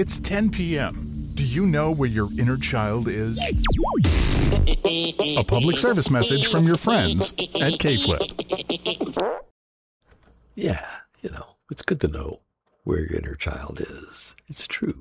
It's 10 p.m. Do you know where your inner child is? A public service message from your friends at K-Flip. Yeah, it's good to know where your inner child is. It's true.